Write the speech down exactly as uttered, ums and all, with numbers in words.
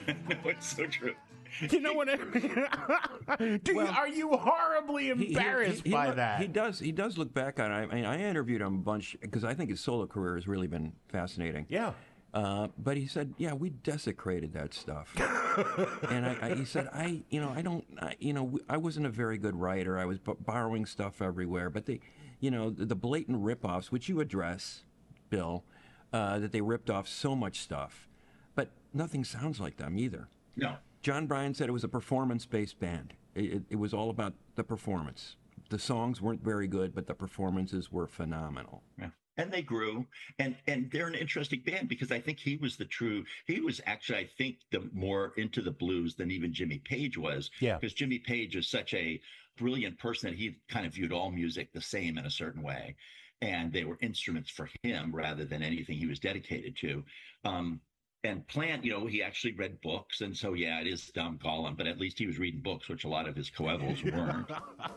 No, it's so true. You know what I mean? Do you, Well, are you horribly He- he- embarrassed he- he by look- that? He does. He does look back on it. I mean, I interviewed him a bunch because I think his solo career has really been fascinating. Yeah. Uh, but he said, "Yeah, we desecrated that stuff." And I, I, he said, "I, you know, I don't, I, you know, I wasn't a very good writer. I was b- borrowing stuff everywhere. But they, you know, the, the blatant ripoffs, which you address, Bill, uh, that they ripped off so much stuff, but nothing sounds like them either." No. John Bryan said it was a performance-based band. It, it, it was all about the performance. The songs weren't very good, but the performances were phenomenal. Yeah. And they grew, and and they're an interesting band because I think he was the true. He was actually, I think, the more into the blues than even Jimmy Page was. Yeah. Because Jimmy Page is such a brilliant person that he kind of viewed all music the same in a certain way, and they were instruments for him rather than anything he was dedicated to. Um, and Plant, you know, he actually read books, and so yeah, it is dumb call him, but at least he was reading books, which a lot of his coevals weren't.